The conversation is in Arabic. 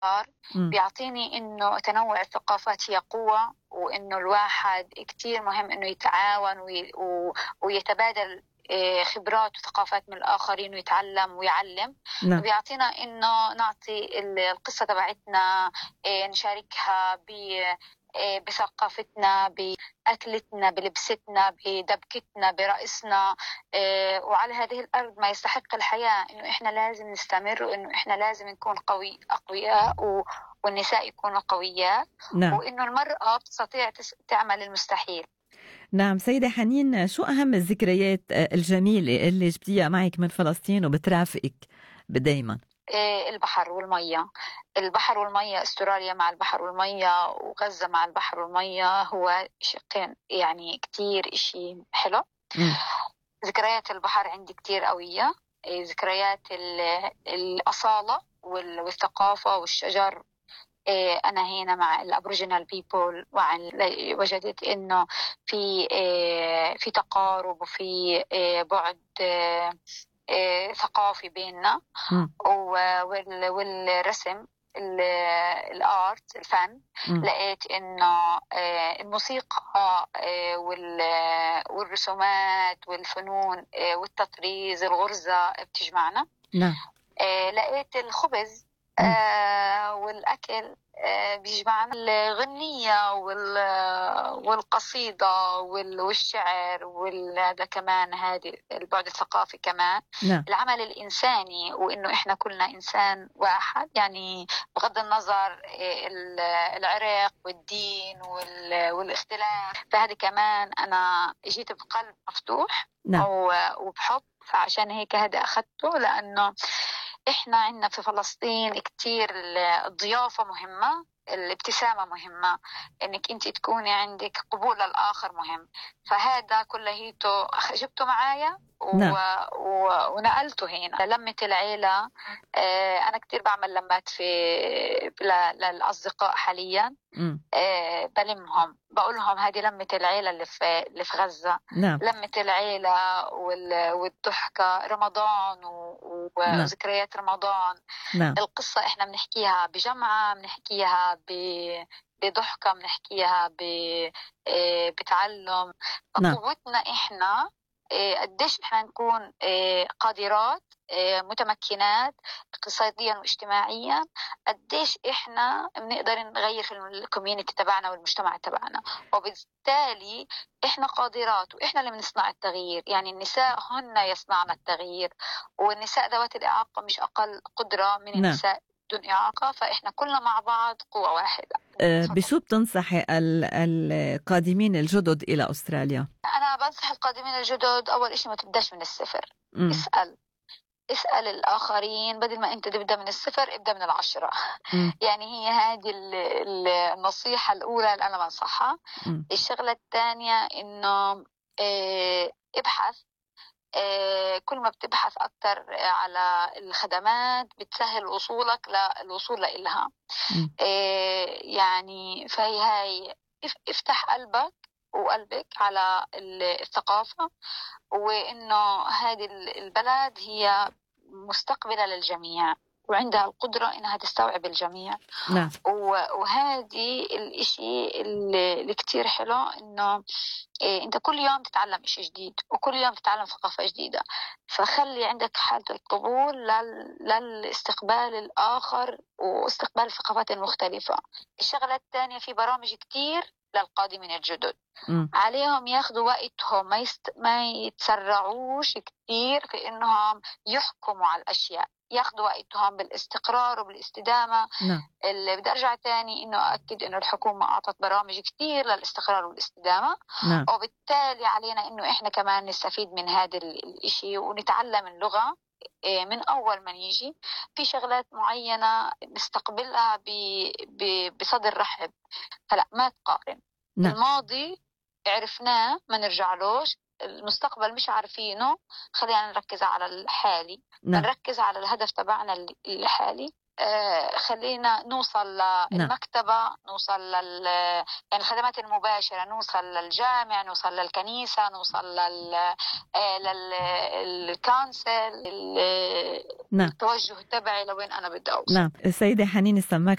مم. بيعطيني إنه تنوع الثقافات هي قوة، وإنه الواحد كتير مهم إنه يتعاون ويتبادل خبرات وثقافات من الآخرين ويتعلم ويعلم. نعم. بيعطينا إنه نعطي القصة تبعتنا، نشاركها بثقافتنا، بأكلتنا، بلبستنا، بدبكتنا، برقصنا. وعلى هذه الأرض ما يستحق الحياة إنه إحنا لازم نستمر، وإنه إحنا لازم نكون أقوياء، والنساء يكونوا قويات، نعم. وإنه المرأة بتستطيع تعمل المستحيل. نعم سيدة حنين، شو أهم الذكريات الجميلة اللي جبتيها معك من فلسطين وبترافقك دايما؟ البحر والمية. البحر والمية، استراليا مع البحر والمية، وغزة مع البحر والمية، هو شقين يعني كتير إشي حلو. مم. ذكريات البحر عندي كتير قوية. ذكريات الأصالة والثقافة والشجر. أنا هنا مع الأبوريجينال بيبول، وجدت إنه في تقارب وفي بعد ثقافي بيننا. مم. والرسم، الارت، الفن. مم. لقيت انه الموسيقى والرسومات والفنون والتطريز، الغرزة بتجمعنا. نعم. لقيت الخبز والأكل بيجمعنا. الغنية والقصيدة والشعر هذا كمان، هذه البعد الثقافي كمان. نعم. العمل الإنساني، وإنه إحنا كلنا إنسان واحد، يعني بغض النظر العرق والدين والاختلاف. فهذه كمان أنا جيت بقلب مفتوح. نعم. وبحب. فعشان هيك هذا أخذته، لأنه إحنا عندنا في فلسطين كتير الضيافة مهمة، الابتسامة مهمة، إنك أنت تكوني عندك قبول للآخر مهم. فهذا كلهيته جبته معايا نعم. ونقلته هنا لمة العيلة. أنا كتير بعمل لمات للأصدقاء حاليا. مم. بلمهم، بقولهم هذه لمة العيلة اللي في غزة. نعم. لمة العيلة والضحكة، رمضان نعم. وذكريات رمضان. نعم. القصة إحنا بنحكيها بجمعة، بنحكيها بضحكة، بنحكيها بتعلم. نعم. قوتنا إحنا قديش إحنا نكون قادرات، متمكنات اقتصاديا واجتماعيا، قديش إحنا بنقدر نغير في الكوميونتي تبعنا والمجتمع تبعنا. وبالتالي إحنا قادرات، وإحنا اللي بنصنع التغيير. يعني النساء هن يصنعن التغيير، والنساء ذوات الإعاقة مش أقل قدرة من نعم. النساء دون إعاقة. فإحنا كلنا مع بعض قوة واحدة. بشو بتنصحي القادمين الجدد إلى أستراليا؟ أنا بنصح القادمين الجدد، أول إشي ما تبدأش من الصفر. مم. اسأل الآخرين، بدل ما أنت تبدأ من الصفر ابدأ من 10. مم. يعني هي هذه النصيحة الأولى اللي أنا بنصحها. مم. الشغلة الثانية إنه ابحث. كل ما بتبحث أكتر على الخدمات بتسهل وصولك للوصول لإلها. مم. يعني فهي هاي، افتح قلبك وقلبك على الثقافة، وإنه هذه البلد هي مستقبلة للجميع، وعندها القدرة إنها تستوعب الجميع. نعم. وهذه الإشي اللي كتير حلو، إنه أنت كل يوم تتعلم إشي جديد، وكل يوم تتعلم ثقافة جديدة. فخلي عندك حالة القبول للاستقبال الآخر واستقبال الثقافات المختلفة. الشغلة الثانية، في برامج كتير للقادمين الجدد. مم. عليهم ياخدوا وقتهم، ما يتسرعوش كتير في إنهم يحكموا على الأشياء. ياخدوا وقتهم بالاستقرار وبالاستدامة. نعم. اللي بدي أرجع تاني إنه أكد إنه الحكومة أعطت برامج كتير للاستقرار والاستدامة. نعم. وبالتالي علينا إنه إحنا كمان نستفيد من هذا الإشي ونتعلم اللغة من أول ما نيجي. في شغلات معينة نستقبلها بصدر رحب. فلا، ما تقارن. نعم. الماضي عرفناه، ما نرجعلوش. المستقبل مش عارفينه، خلينا نركز على الحالي. نعم. نركز على الهدف تبعنا الحالي. خلينا نوصل نعم. للمكتبة، نوصل يعني الخدمات المباشرة، نوصل للجامع، نوصل للكنيسة، نوصل للكانسل. نعم. التوجه تبعي لوين أنا بدي أوصل. نعم. السيدة حنين السماك،